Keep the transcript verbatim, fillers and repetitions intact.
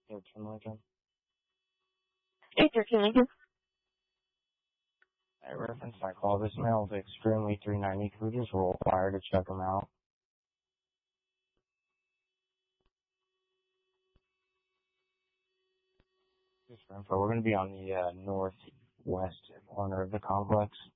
thirteen Lincoln. eight thirteen Lincoln. I reference my call. This mail is extremely three ninety. Can we just roll fire to check them out? Just for info, we're going to be on the uh, northwest corner of the complex.